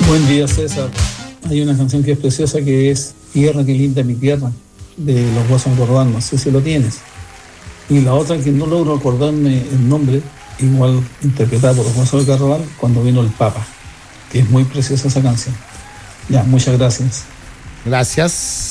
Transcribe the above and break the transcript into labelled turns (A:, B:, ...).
A: Buen día, César. Hay una canción que es preciosa que es Tierra que linda mi tierra, de los Guasos de Cordán, no sé si lo tienes. Y la otra que no logro acordarme el nombre, igual interpretada por los Guasos de Cordán, Cuando vino el Papa, que es muy preciosa esa canción. Ya, muchas gracias.
B: Gracias.